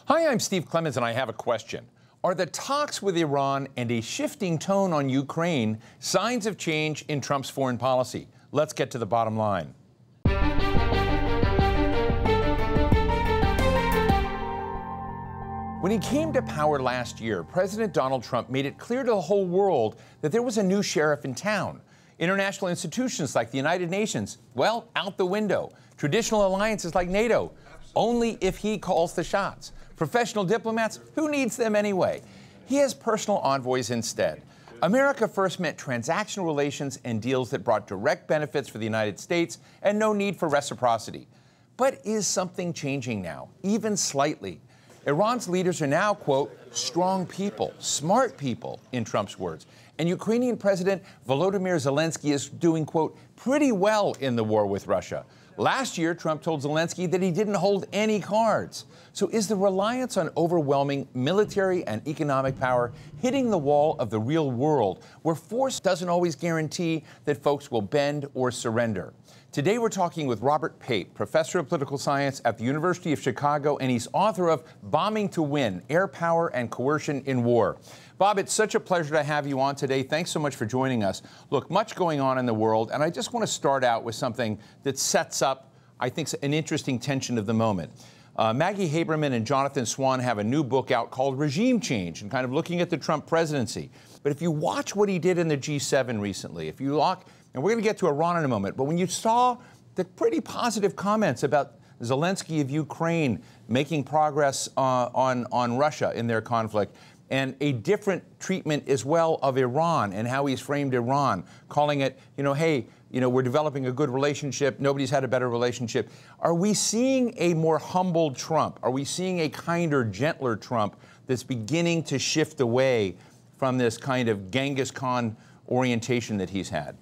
Hi, I'm Steve Clemons, and I have a question. Are the talks with Iran and a shifting tone on Ukraine signs of change in Trump's foreign policy? Let's get to the bottom line. When he came to power last year, President Donald Trump made it clear to the whole world that there was a new sheriff in town. International institutions like the United Nations, well, out the window. Traditional alliances like NATO, only if he calls the shots. Professional diplomats, who needs them anyway? He has personal envoys instead. America first meant transactional relations and deals that brought direct benefits for the United States and no need for reciprocity. But is something changing now, even slightly? Iran's leaders are now, quote, strong people, smart people, in Trump's words. And Ukrainian President Volodymyr Zelensky is doing, quote, pretty well in the war with Russia. Last year, Trump told Zelensky that he didn't hold any cards. So is the reliance on overwhelming military and economic power hitting the wall of the real world, where force doesn't always guarantee that folks will bend or surrender? Today, we're talking with Robert Pape, professor of political science at the University of Chicago, and he's author of Bombing to Win: Air Power and Coercion in War. Bob, it's such a pleasure to have you on today. Thanks so much for joining us. Look, much going on in the world, and I just want to start out with something that sets up, I think, an interesting tension of the moment. Maggie Haberman and Jonathan Swan have a new book out called Regime Change, and kind of looking at the Trump presidency. But if you watch what he did in the G7 recently, if you look, and we're going to get to Iran in a moment, but when you saw the pretty positive comments about Zelensky of Ukraine making progress on Russia in their conflict, and a different treatment as well of Iran and how he's framed Iran, calling it, hey, we're developing a good relationship. Nobody's had a better relationship. Are we seeing a more humbled Trump? Are we seeing a kinder, gentler Trump that's beginning to shift away from this kind of Genghis Khan orientation that he's had?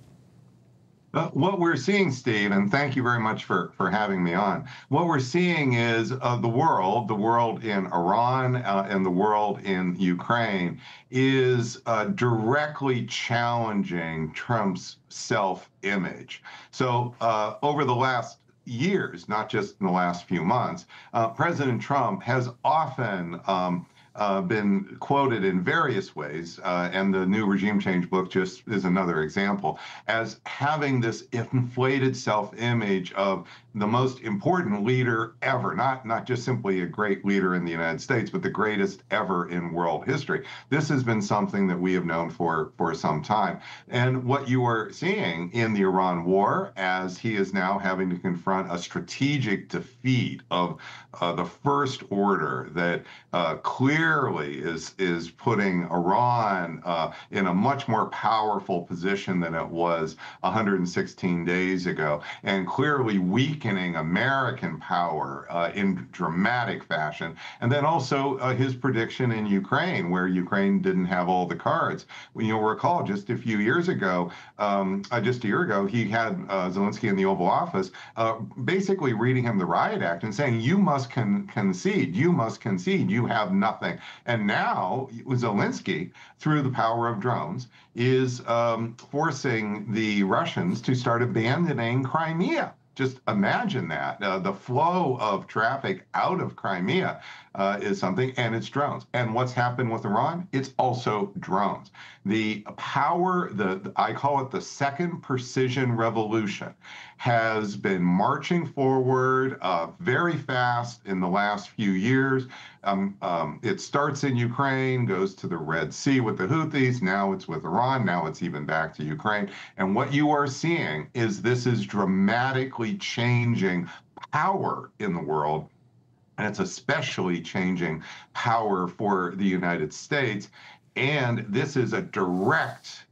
What we're seeing, Steve, and thank you very much for having me on. What we're seeing is the world in Iran and the world in Ukraine is directly challenging Trump's self-image. So over the last years, not just in the last few months, President Trump has often been quoted in various ways, and the new Regime Change book just is another example, as having this inflated self-image of the most important leader ever, not just simply a great leader in the United States, but the greatest ever in world history. This has been something that we have known for some time. And what you are seeing in the Iran war, as he is now having to confront a strategic defeat of the First Order that clearly is putting Iran in a much more powerful position than it was 116 days ago, and clearly weakening American power in dramatic fashion. And then also his prediction in Ukraine, where Ukraine didn't have all the cards. You'll recall just a year ago, he had Zelensky in the Oval Office basically reading him the Riot Act and saying, you must concede, you have nothing. And now Zelensky, through the power of drones, is forcing the Russians to start abandoning Crimea. Just imagine that. The flow of traffic out of Crimea is something, and it's drones. And what's happened with Iran? It's also drones. The power, I call it the second precision revolution, has been marching forward very fast in the last few years. It starts in Ukraine, goes to the Red Sea with the Houthis, now it's with Iran, now it's even back to Ukraine. And what you are seeing is this is dramatically changing power in the world, and it's especially changing power for the United States. And this is a direct